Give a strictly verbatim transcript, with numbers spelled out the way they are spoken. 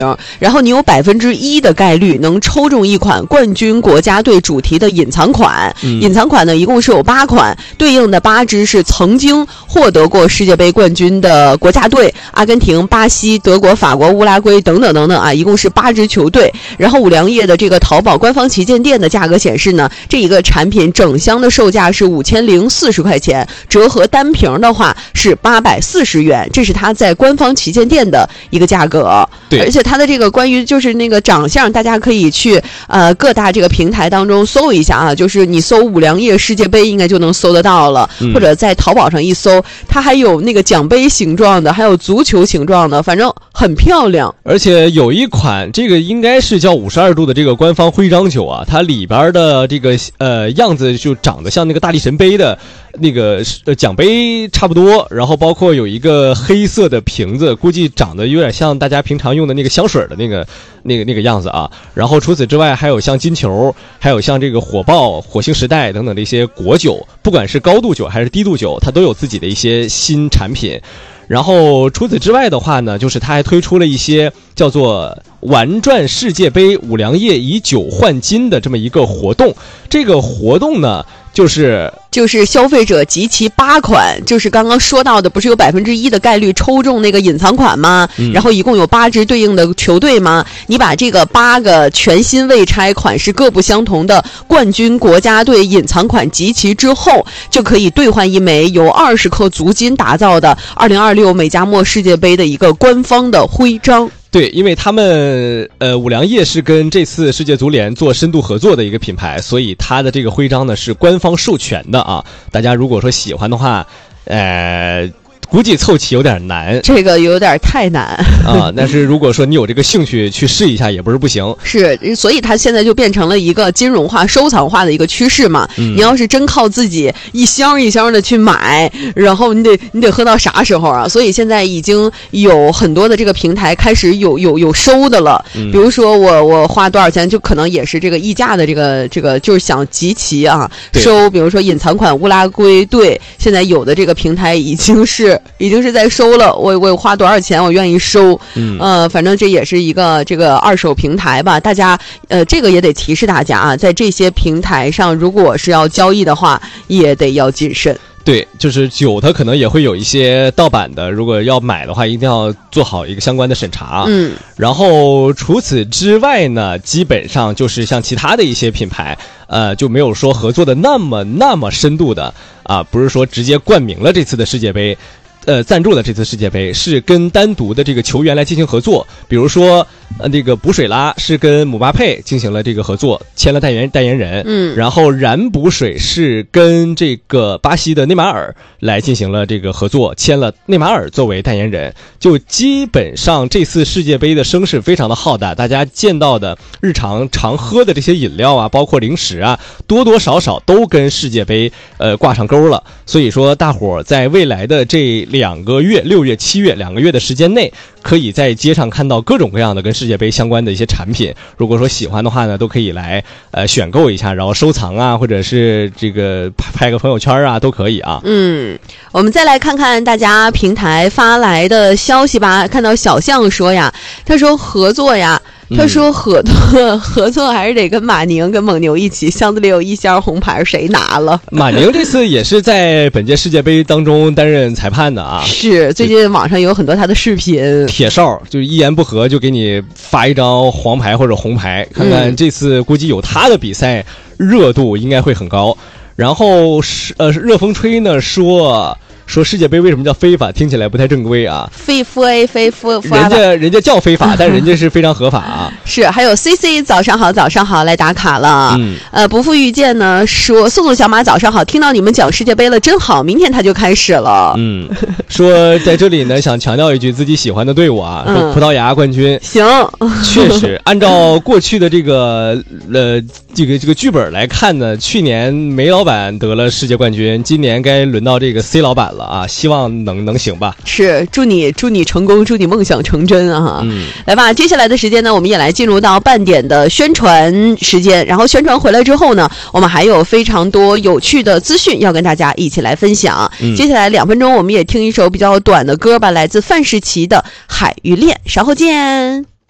然后你有百分之一的概率能抽中一款冠军国家队主题的隐藏款。嗯、隐藏款呢，一共是有八款，对应的八支是曾经获得过世界杯冠军的国家队，阿根廷、巴西、德国、法国、乌拉圭等等等等啊，一共是八支球队。然后五粮液的这个淘宝官方旗舰店的价格显示呢，这一个产品整箱的售价是五千零四十块钱，折合单瓶的话是八百四十元，这是它在官方旗舰店的一个价格。对，而且它的这个关于就是那个长相，大家可以去呃各大这个平台当中搜一下啊，就是你搜五粮液世界杯应该就能搜得到了，嗯、或者在淘宝上一搜，它还有那个奖杯形状的，还有足球形状的，反正很漂亮。 而且有一款这个应该是叫五十二度的这个官方徽章球啊，它里边的这个呃样子就长得像那个大力神杯的那个呃奖杯差不多，然后包括有一个黑色的瓶子，估计长得有点像大家平常用的那个香水的那个那个那个样子啊。然后除此之外还有像金球，还有像这个火爆、火星时代等等的一些果酒，不管是高度酒还是低度酒，它都有自己的一些新产品。然后除此之外的话呢，就是它还推出了一些叫做玩转世界杯五粮液以酒换金的这么一个活动。这个活动呢，就是就是消费者集齐八款，就是刚刚说到的，不是有百分之一的概率抽中那个隐藏款吗？嗯、然后一共有八支对应的球队吗？你把这个八个全新未拆、款式各不相同的冠军国家队隐藏款集齐之后，就可以兑换一枚由二十克足金打造的二零二六美加墨世界杯的一个官方的徽章。 对，因为他们呃五粮液是跟这次世界足联做深度合作的一个品牌，所以它的这个徽章呢是官方授权的啊。大家如果说喜欢的话，呃估计凑齐有点难， 这个有点太难啊。但是如果说你有这个兴趣去试一下，也不是不行。 是，所以它现在就变成了一个金融化、收藏化的一个趋势嘛。嗯、你要是真靠自己一箱一箱的去买，然后你得你得喝到啥时候啊？所以现在已经有很多的这个平台开始有有有收的了。嗯、比如说我我花多少钱，就可能也是这个溢价的这个这个，就是想集齐啊收。比如说隐藏款乌拉圭队，现在有的这个平台已经是。已经是在收了，我我花多少钱我愿意收，嗯，呃，反正这也是一个这个二手平台吧，大家呃这个也得提示大家啊，在这些平台上，如果是要交易的话，也得要谨慎。 对，就是酒它可能也会有一些盗版的，如果要买的话，一定要做好一个相关的审查。嗯，然后除此之外呢，基本上就是像其他的一些品牌，呃，就没有说合作的那么那么深度的啊，不是说直接冠名了这次的世界杯。呃，赞助的这次世界杯是跟单独的这个球员来进行合作，比如说，呃，这个补水拉是跟姆巴佩进行了这个合作，签了代言代言人，嗯，然后燃补水是跟这个巴西的内马尔来进行了这个合作，签了内马尔作为代言人，就基本上这次世界杯的声势非常的浩大，大家见到的日常常喝的这些饮料啊，包括零食啊，多多少少都跟世界杯呃挂上钩了，所以说大伙在未来的这两个月，六月、七月两个月的时间内，可以在街上看到各种各样的跟世界杯相关的一些产品。如果说喜欢的话呢，都可以来呃选购一下，然后收藏啊，或者是这个拍拍个朋友圈啊，都可以啊。 嗯，我们再来看看大家平台发来的消息吧。看到小象说呀，他说合作呀。他说合作、嗯、合作还是得跟马宁跟蒙牛一起，箱子里有一箱红牌，谁拿了？ 马宁这次也是在本届世界杯当中担任裁判的啊。 是，最近网上有很多他的视频。 铁哨就是一言不合就给你发一张黄牌或者红牌，看看这次估计有他的比赛热度应该会很高。然后呃，热风吹呢说。说世界杯为什么叫非法，听起来不太正规啊。 非夫 A 非夫夫， 人家人家叫非法，但人家是非常合法啊。 是，还有 C C 早上好，早上好来打卡了。嗯，呃，不负遇见呢说宋宋小马早上好，听到你们讲世界杯了，真好，明天他就开始了。 嗯，说在这里呢想强调一句自己喜欢的队伍啊，说葡萄牙冠军。 行， 确实按照过去的这个呃这个这个剧本来看呢，去年梅老板得了世界冠军，今年该轮到这个 C 老板了。啊，希望能能行吧。 是，祝你祝你成功，祝你梦想成真啊！嗯，来吧，接下来的时间呢，我们也来进入到半点的宣传时间。然后宣传回来之后呢，我们还有非常多有趣的资讯要跟大家一起来分享。嗯、接下来两分钟，我们也听一首比较短的歌吧，来自范世琦的《海与恋》，稍后见。